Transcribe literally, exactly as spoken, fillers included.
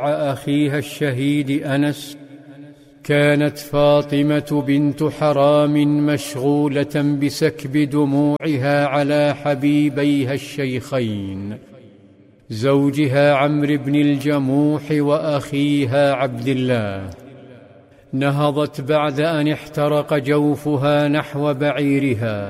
أخيها الشهيد أنس، كانت فاطمة بنت حرام مشغولة بسكب دموعها على حبيبيها الشيخين، زوجها عمرو بن الجموح وأخيها عبد الله. نهضت بعد أن احترق جوفها نحو بعيرها،